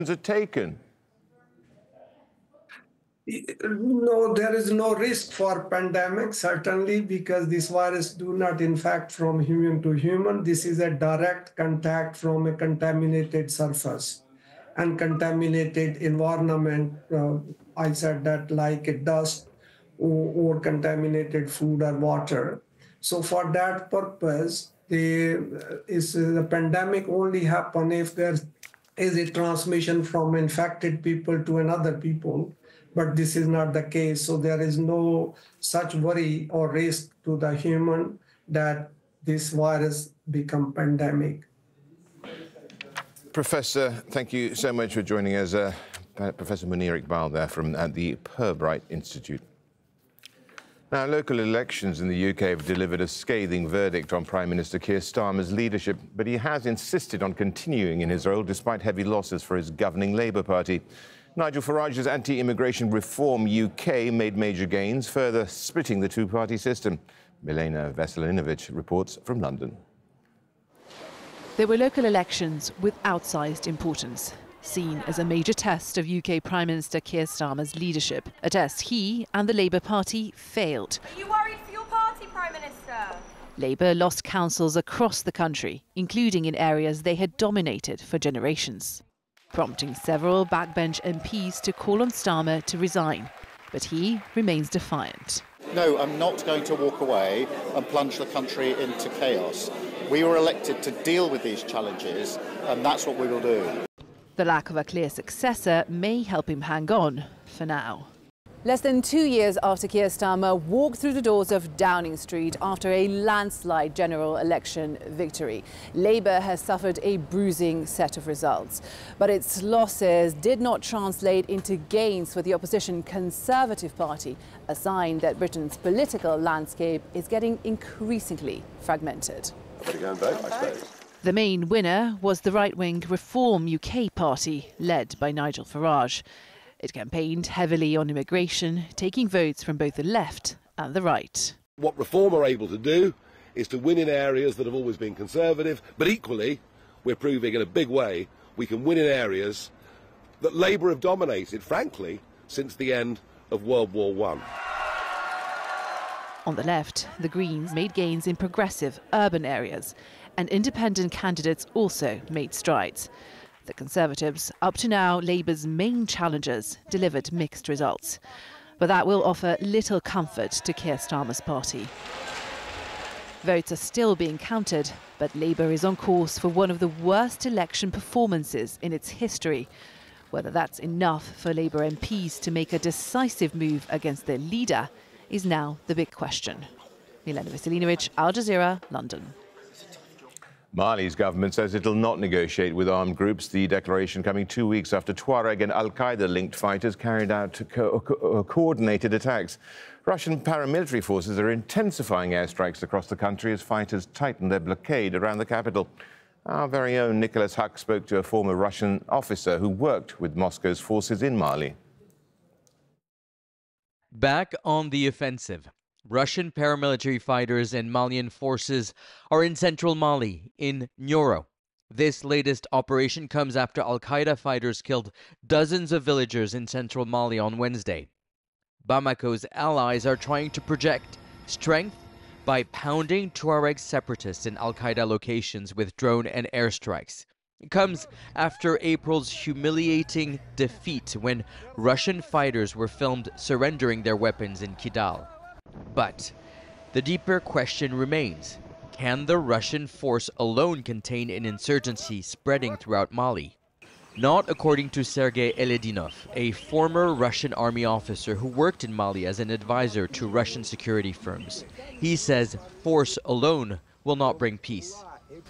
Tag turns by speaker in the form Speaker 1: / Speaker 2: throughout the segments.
Speaker 1: are taken?
Speaker 2: No, there is no risk for pandemic, certainly, because this virus do not infect from human to human. This is a direct contact from a contaminated surface and contaminated environment. I said that like a dust or contaminated food or water. So for that purpose, the pandemic only happen if there is a transmission from infected people to another people. But this is not the case. So there is no such worry or risk to the human that this virus become pandemic.
Speaker 1: Professor, thank you so much for joining us. Professor Munir Iqbal there from the Pirbright Institute. Now, local elections in the UK have delivered a scathing verdict on Prime Minister Keir Starmer's leadership, but he has insisted on continuing in his role despite heavy losses for his governing Labour Party. Nigel Farage's anti-immigration reform UK made major gains, further splitting the two-party system. Milena Veselinovic reports from London.
Speaker 3: There were local elections with outsized importance, seen as a major test of UK Prime Minister Keir Starmer's leadership, a test he and the Labour Party failed.
Speaker 4: Are you worried for your party, Prime Minister?
Speaker 3: Labour lost councils across the country, including in areas they had dominated for generations, prompting several backbench MPs to call on Starmer to resign. But he remains defiant.
Speaker 5: No, I'm not going to walk away and plunge the country into chaos. We were elected to deal with these challenges, and that's what we will do.
Speaker 3: The lack of a clear successor may help him hang on for now.
Speaker 6: Less than 2 years after Keir Starmer walked through the doors of Downing Street after a landslide general election victory, Labour has suffered a bruising set of results. But its losses did not translate into gains for the opposition Conservative Party, a sign that Britain's political landscape is getting increasingly fragmented.
Speaker 7: I better go and vote, I suppose.
Speaker 3: The main winner was the right-wing Reform UK party, led by Nigel Farage. It campaigned heavily on immigration, taking votes from both the left and the right.
Speaker 8: What Reform are able to do is to win in areas that have always been conservative, but equally, we're proving in a big way, we can win in areas that Labour have dominated, frankly, since the end of World War I.
Speaker 3: On the left, the Greens made gains in progressive urban areas, and independent candidates also made strides. The Conservatives, up to now Labour's main challengers, delivered mixed results. But that will offer little comfort to Keir Starmer's party. Votes are still being counted, but Labour is on course for one of the worst election performances in its history. Whether that's enough for Labour MPs to make a decisive move against their leader is now the big question. Milena Veselinovic, Al Jazeera, London.
Speaker 1: Mali's government says it will not negotiate with armed groups, the declaration coming 2 weeks after Tuareg and al-Qaeda-linked fighters carried out coordinated attacks. Russian paramilitary forces are intensifying airstrikes across the country as fighters tighten their blockade around the capital. Our very own Nicholas Huck spoke to a former Russian officer who worked with Moscow's forces in Mali.
Speaker 9: Back on the offensive. Russian paramilitary fighters and Malian forces are in central Mali, in Nyoro. This latest operation comes after al-Qaeda fighters killed dozens of villagers in central Mali on Wednesday. Bamako's allies are trying to project strength by pounding Tuareg separatists in al-Qaeda locations with drone and airstrikes. It comes after April's humiliating defeat when Russian fighters were filmed surrendering their weapons in Kidal. But the deeper question remains, can the Russian force alone contain an insurgency spreading throughout Mali? Not according to Sergei Eledinov, a former Russian army officer who worked in Mali as an advisor to Russian security firms. He says force alone will not bring peace.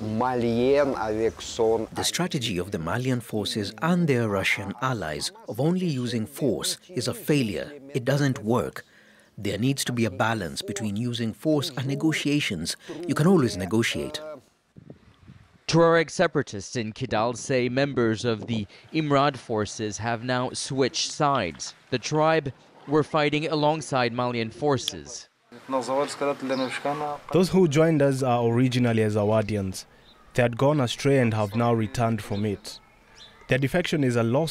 Speaker 10: The strategy of the Malian forces and their Russian allies of only using force is a failure. It doesn't work. There needs to be a balance between using force and negotiations. You can always negotiate.
Speaker 9: Tuareg separatists in Kidal say members of the Imrad forces have now switched sides. The tribe were fighting alongside Malian forces.
Speaker 11: Those who joined us are originally Azawadians. They had gone astray and have now returned from it.
Speaker 7: Their defection is a loss